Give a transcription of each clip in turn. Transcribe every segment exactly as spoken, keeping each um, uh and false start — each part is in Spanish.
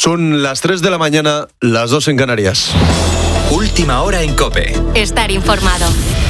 Son las tres de la mañana, las dos en Canarias. Última hora en COPE. Estar informado.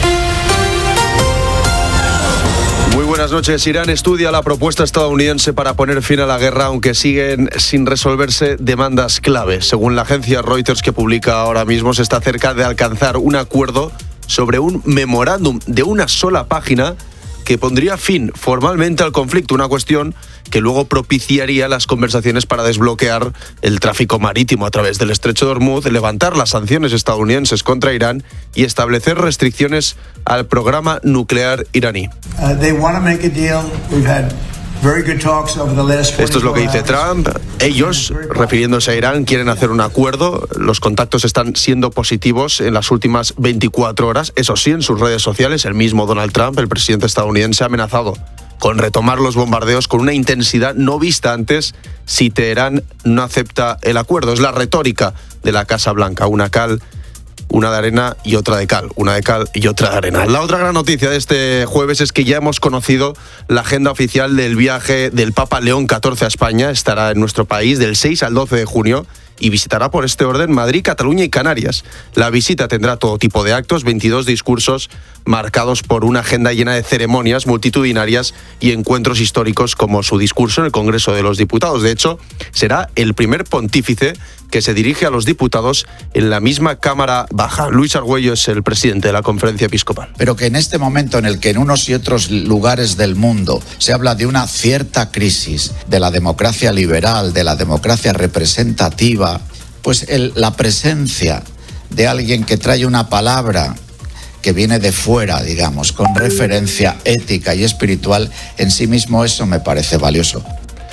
Muy buenas noches. Irán estudia la propuesta estadounidense para poner fin a la guerra, aunque siguen sin resolverse demandas clave. Según la agencia Reuters, que publica ahora mismo, se está cerca de alcanzar un acuerdo sobre un memorándum de una sola página que pondría fin formalmente al conflicto, una cuestión que luego propiciaría las conversaciones para desbloquear el tráfico marítimo a través del Estrecho de Hormuz, levantar las sanciones estadounidenses contra Irán y establecer restricciones al programa nuclear iraní. Uh, they want to make a deal. We've had very good talks over the last Esto es lo que dice Trump. Ellos, refiriéndose a Irán, quieren hacer un acuerdo. Los contactos están siendo positivos en las últimas veinticuatro horas. Eso sí, en sus redes sociales, el mismo Donald Trump, el presidente estadounidense, ha amenazado con retomar los bombardeos con una intensidad no vista antes si Teherán no acepta el acuerdo. Es la retórica de la Casa Blanca, una cal, una de arena y otra de cal, una de cal y otra de arena. La otra gran noticia de este jueves es que ya hemos conocido la agenda oficial del viaje del Papa León catorce a España. Estará en nuestro país del seis al doce de junio y visitará por este orden Madrid, Cataluña y Canarias. La visita tendrá todo tipo de actos, veintidós discursos marcados por una agenda llena de ceremonias multitudinarias y encuentros históricos como su discurso en el Congreso de los Diputados. De hecho, será el primer pontífice que se dirige a los diputados en la misma Cámara Baja. Luis Argüello es el presidente de la Conferencia Episcopal. Pero que en este momento en el que en unos y otros lugares del mundo se habla de una cierta crisis de la democracia liberal, de la democracia representativa, pues el, la presencia de alguien que trae una palabra que viene de fuera, digamos, con referencia ética y espiritual, en sí mismo eso me parece valioso.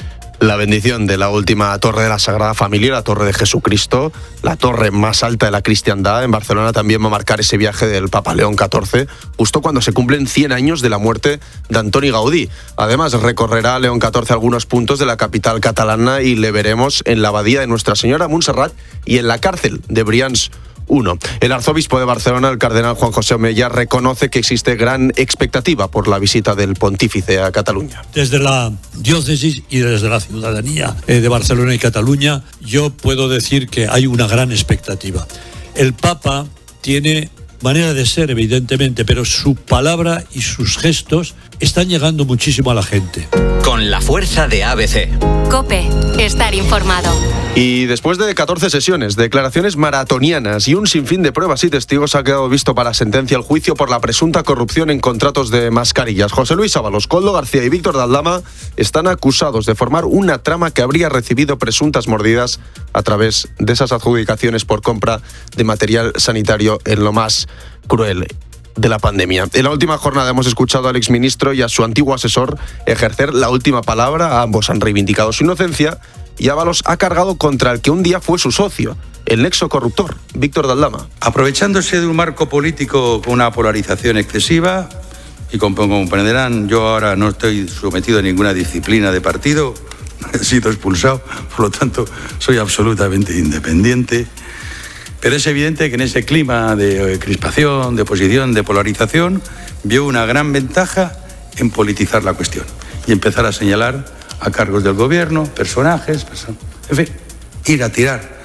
La bendición de la última torre de la Sagrada Familia, la Torre de Jesucristo, la torre más alta de la cristiandad en Barcelona, también va a marcar ese viaje del Papa León catorce, justo cuando se cumplen cien años de la muerte de Antoni Gaudí. Además, recorrerá León catorce algunos puntos de la capital catalana y le veremos en la abadía de Nuestra Señora Montserrat y en la cárcel de Brians uno. El arzobispo de Barcelona, el cardenal Juan José Omeya, reconoce que existe gran expectativa por la visita del pontífice a Cataluña. Desde la diócesis y desde la ciudadanía de Barcelona y Cataluña, yo puedo decir que hay una gran expectativa. El Papa tiene manera de ser, evidentemente, pero su palabra y sus gestos están llegando muchísimo a la gente. Con la fuerza de A B C. COPE. Estar informado. Y después de catorce sesiones, declaraciones maratonianas y un sinfín de pruebas y testigos, ha quedado visto para sentencia el juicio por la presunta corrupción en contratos de mascarillas. José Luis Ábalos, Koldo García y Víctor de Aldama están acusados de formar una trama que habría recibido presuntas mordidas a través de esas adjudicaciones por compra de material sanitario en lo más cruel de la pandemia. En la última jornada hemos escuchado al exministro y a su antiguo asesor ejercer la última palabra. Ambos han reivindicado su inocencia y Ábalos ha cargado contra el que un día fue su socio, el nexo corruptor, Víctor de Aldama. Aprovechándose de un marco político con una polarización excesiva, y como comprenderán, yo ahora no estoy sometido a ninguna disciplina de partido, he sido expulsado, por lo tanto soy absolutamente independiente. Pero es evidente que en ese clima de crispación, de oposición, de polarización, vio una gran ventaja en politizar la cuestión y empezar a señalar a cargos del gobierno, personajes, person... en fin, ir a tirar